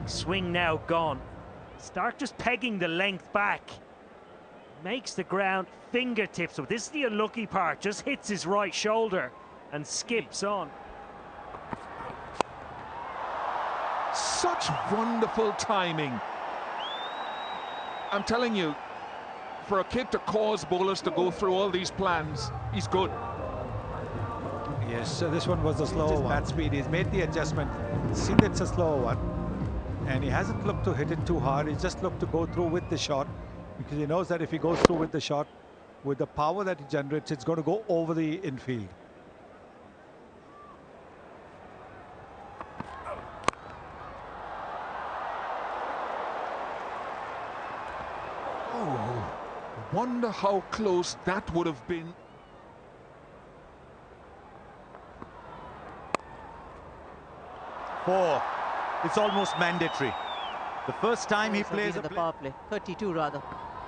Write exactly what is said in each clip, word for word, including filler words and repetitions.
Swing now gone. Stark just pegging the length back. Makes the ground fingertips. So this is the unlucky part. Just hits his right shoulder and skips on. Such wonderful timing. I'm telling you, for a kid to cause bowlers to go through all these plans, he's good. Yes, so this one was a slower one. Bat speed. He's made the adjustment, seen that it's a slower one, and he hasn't looked to hit it too hard. He's just looked to go through with the shot, because he knows that if he goes through with the shot, with the power that he generates, it's going to go over the infield. Oh, wonder how close that would have been. Four. It's almost mandatory. The first time he plays the a play power play, thirty-two rather.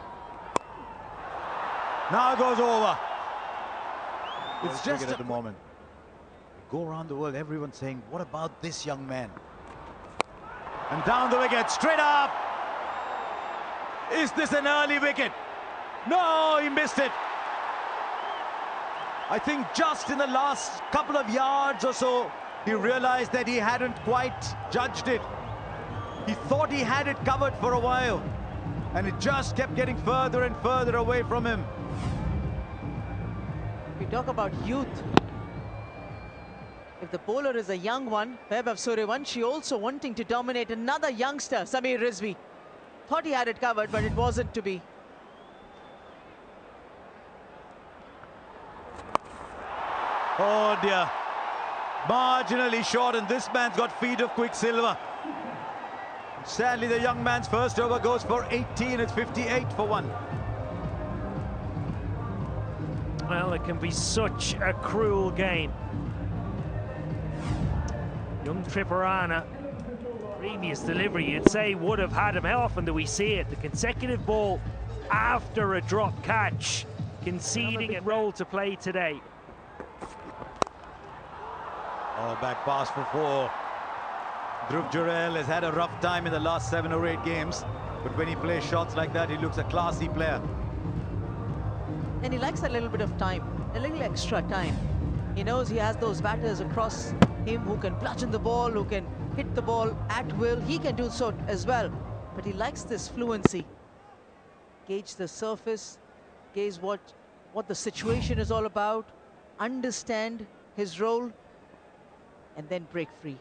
Now goes over. It's It's just just at the moment. Go around the world, everyone saying, what about this young man? And down the wicket, straight up. Is this an early wicket? No, he missed it. I think just in the last couple of yards or so, he realized that he hadn't quite judged it. He thought he had it covered for a while, and it just kept getting further and further away from him. We talk about youth. If the bowler is a young one, Vaibhav Sooryavanshi also wanting to dominate another youngster, Sameer Rizvi. Thought he had it covered, but it wasn't to be. Oh dear. Marginally short, and this man's got feet of quicksilver. Sadly, the young man's first over goes for eighteen. It's fifty-eight for one. Well, it can be such a cruel game. Young Triparana, previous delivery, you'd say would have had him. How often do we see it? The consecutive ball after a drop catch, conceding a role to play today. Oh, back pass for four. Dhruv Jurel has had a rough time in the last seven or eight games, but when he plays shots like that, he looks a classy player. And he likes a little bit of time, a little extra time. He knows he has those batters across him who can bludgeon the ball, who can hit the ball at will. He can do so as well, but he likes this fluency. Gauge the surface, gauge what, what the situation is all about, understand his role, and then break free.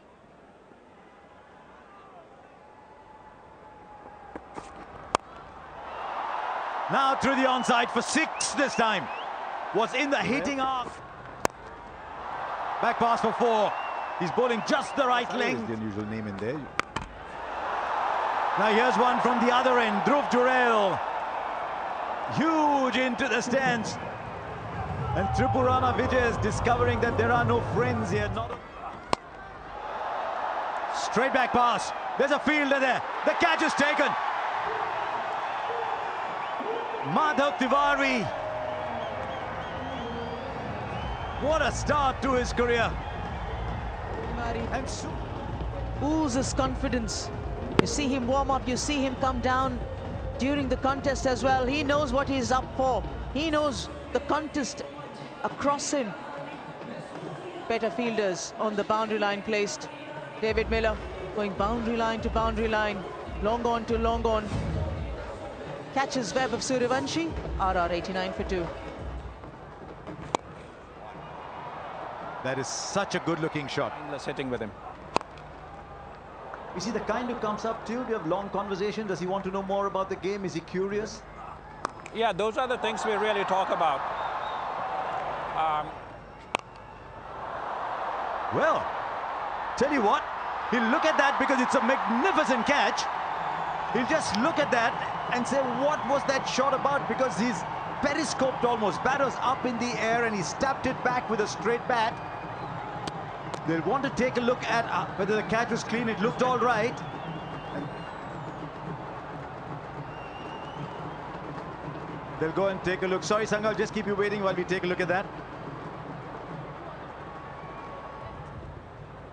Now through the onside for six this time. Was in the hitting arc. Back pass for four. He's bowling just the right length. The unusual name in there. Now here's one from the other end. Dhruv Jurel. Huge into the stands. And Tripurana Vijay is discovering that there are no friends here. Not a... Straight back pass. There's a fielder there. The catch is taken. Madhav Tiwari. What a start to his career. And so oozes confidence. You see him warm up, you see him come down during the contest as well. He knows what he's up for. He knows the contest across him. Better fielders on the boundary line placed. David Miller going boundary line to boundary line. Long on to long on. Catches Vaibhav Sooryavanshi. R R eighty-nine for two. that is such a good-looking shot. Sitting with him. Is he the kind who comes up to you? Do you have long conversations? Does he want to know more about the game? Is he curious? Yeah, those are the things we really talk about. Um, Well, tell you what, he'll look at that because it's a magnificent catch. He'll just look at that and say, what was that shot about? Because he's periscoped almost. Bat was up in the air and he stabbed it back with a straight bat. They'll want to take a look at uh, whether the catch was clean. It looked all right. And they'll go and take a look. Sorry, Sangal, just keep you waiting while we take a look at that.